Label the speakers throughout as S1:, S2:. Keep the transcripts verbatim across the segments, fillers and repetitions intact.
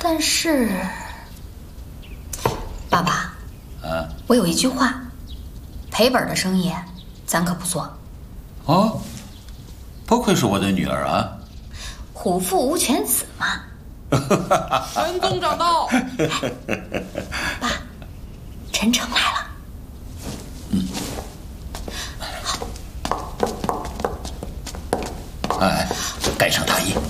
S1: 但是，爸爸，
S2: 啊，
S1: 我有一句话，赔本的生意，咱可不做。
S2: 哦，不愧是我的女儿啊！
S1: 虎父无犬子嘛。
S3: 陈总长到。
S1: 爸，陈诚来了。
S2: 嗯。哎，盖上大衣。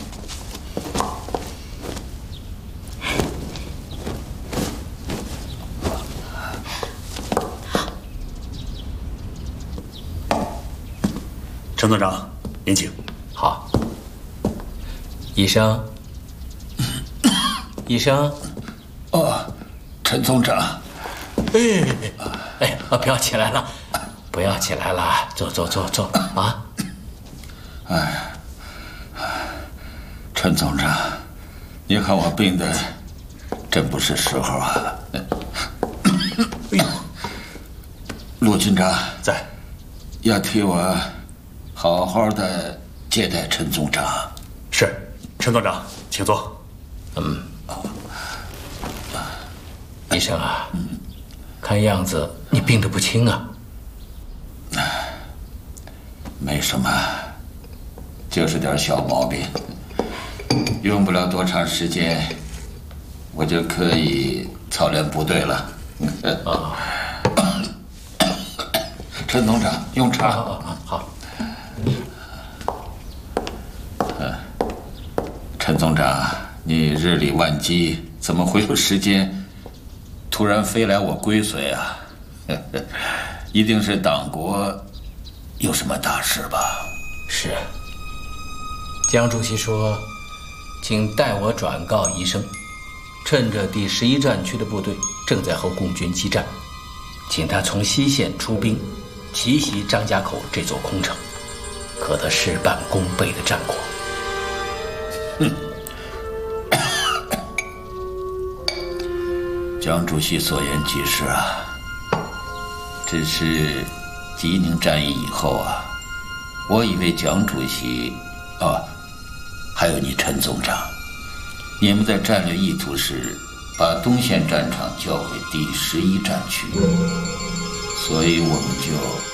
S4: 陈总长，您请。
S5: 好。医生，医生。
S2: 哦，陈总长。
S5: 哎哎，不要起来了，不要起来了，坐坐坐坐啊。
S2: 哎，陈总长，你看我病的真不是时候啊。
S4: 哎呦，
S2: 陆军长
S4: 在，
S2: 要替我好好的接待陈总长。
S4: 是，陈总长，请坐。
S5: 嗯，医生啊，看样子你病得不轻啊。
S2: 没什么，就是点小毛病，用不了多长时间，我就可以操练部队了。
S5: 啊，
S2: 陈总长，用茶。
S5: 好，好。
S2: 嗯，陈总长，你日理万机，怎么会有时间突然飞来我归绥啊？一定是党国有什么大事吧？
S5: 是。江主席说，请代我转告医生，趁着第十一战区的部队正在和共军激战，请他从西线出兵，奇袭张家口这座空城，可得事半功倍的战果。
S2: 嗯，江主席所言极是啊。只是吉宁战役以后啊，我以为蒋主席啊，还有你陈总长，你们在战略意图时把东线战场交回第十一战区，所以我们就